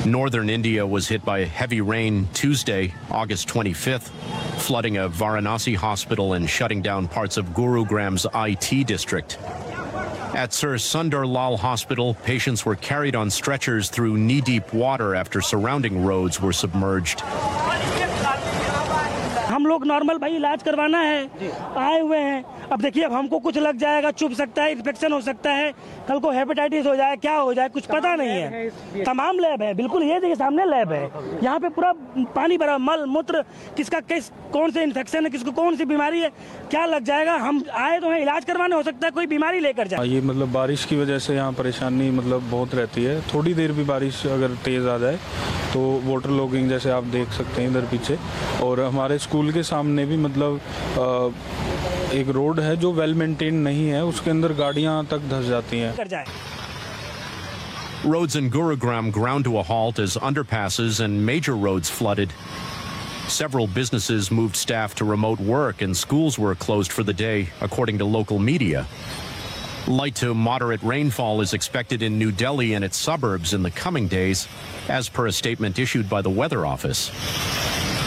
Northern India was hit by heavy rain Tuesday, August 25th, flooding a Varanasi hospital and shutting down parts of Gurugram's IT district. At Sir Sundar Lal Hospital, patients were carried on stretchers through knee-deep water after surrounding roads were submerged. हम लोग normal भाई इलाज करवाना है, आए हुए हैं। अब देखिए, अब हमको कुछ लग जाएगा, चुभ सकता है, इन्फेक्शन हो सकता है, कल को हेपेटाइटिस हो जाए, क्या हो जाए कुछ पता नहीं है। तमाम लैब है, बिल्कुल ये देखिए सामने लैब है, यहाँ पे पूरा पानी भरा, मल मूत्र, किसका किस कौन से इन्फेक्शन है, किसको कौन सी बीमारी है, क्या लग जाएगा। हम आए तो हैं इलाज करवाने, हो सकता है कोई बीमारी लेकर जाए। ये मतलब बारिश की वजह से यहाँ परेशानी मतलब बहुत रहती है। थोड़ी देर भी बारिश अगर तेज़ आ जाए तो वाटर लॉगिंग जैसे आप देख सकते हैं इधर पीछे, और हमारे स्कूल के सामने भी मतलब एक रोड है जो वेल मेंटेन नहीं है, उसके अंदर गाड़ियाँ तक धंस जाती हैं। Roads in Gurugram ground to a halt as underpasses and major roads flooded. Several businesses moved staff to remote work and schools were closed for the day, according to local media. Light to moderate rainfall is expected in New Delhi and its suburbs in the coming days, as per a statement issued by the Weather Office.